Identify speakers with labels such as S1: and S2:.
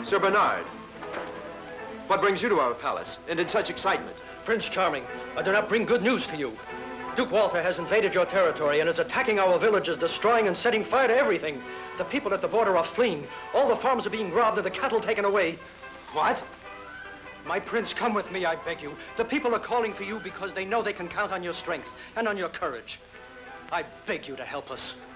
S1: Sir Bernard, what brings you to our palace and in such excitement?
S2: Prince Charming, I do not bring good news to you. Duke Walter has invaded your territory and is attacking our villages, destroying and setting fire to everything. The people at the border are fleeing. All the farms are being robbed and the cattle taken away.
S1: What?
S2: My prince, come with me, I beg you. The people are calling for you because they know they can count on your strength and on your courage. I beg you to help us.